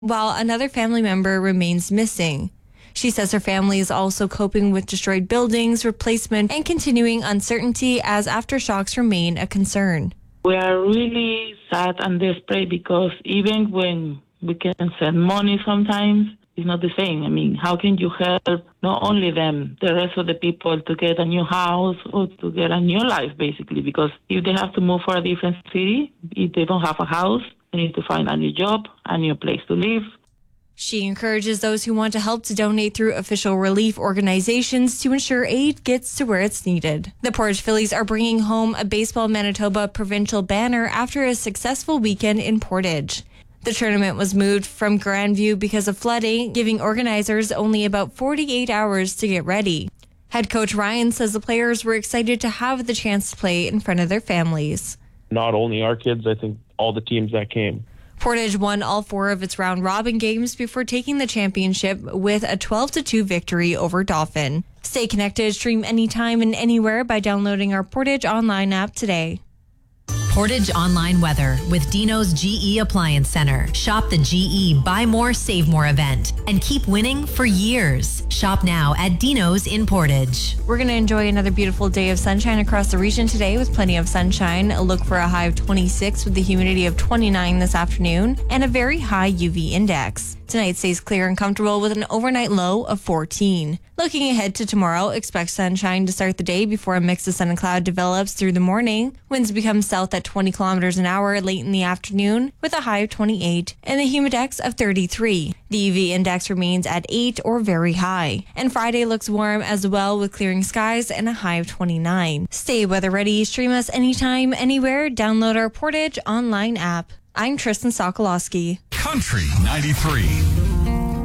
while another family member remains missing. She says her family is also coping with destroyed buildings, replacement, and continuing uncertainty as aftershocks remain a concern. We are really sad and desperate because even when we can send money sometimes, it's not the same. I mean, how can you help not only them, the rest of the people to get a new house or to get a new life, basically? Because if they have to move for a different city, if they don't have a house, they need to find a new job, a new place to live. She encourages those who want to help to donate through official relief organizations to ensure aid gets to where it's needed. The Portage Phillies are bringing home a Baseball Manitoba provincial banner after a successful weekend in Portage. The tournament was moved from Grandview because of flooding, giving organizers only about 48 hours to get ready. Head coach Ryan says the players were excited to have the chance to play in front of their families. Not only our kids, I think all the teams that came. Portage won all 4 of its round-robin games before taking the championship with a 12-2 victory over Dauphin. Stay connected, stream anytime and anywhere by downloading our Portage Online app today. Portage Online Weather with Dino's GE Appliance Center. Shop the GE Buy More, Save More event and keep winning for years. Shop now at Dino's in Portage. We're going to enjoy another beautiful day of sunshine across the region today with plenty of sunshine. Look for a high of 26 with the humidity of 29 this afternoon and a very high UV index. Tonight stays clear and comfortable with an overnight low of 14. Looking ahead to tomorrow, expect sunshine to start the day before a mix of sun and cloud develops through the morning. Winds become south at 20 kilometers an hour late in the afternoon with a high of 28 and a humidex of 33. The UV index remains at 8 or very high. And Friday looks warm as well with clearing skies and a high of 29. Stay weather ready. Stream us anytime, anywhere. Download our Portage Online app. I'm Tristan Sokolowski. Country 93.